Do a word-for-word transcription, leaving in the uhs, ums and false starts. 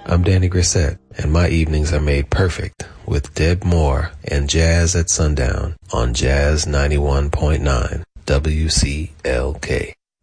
I'm Danny Grissett, and my evenings are made perfect with Deb Moore and Jazz at Sundown on Jazz ninety-one point nine W C L K.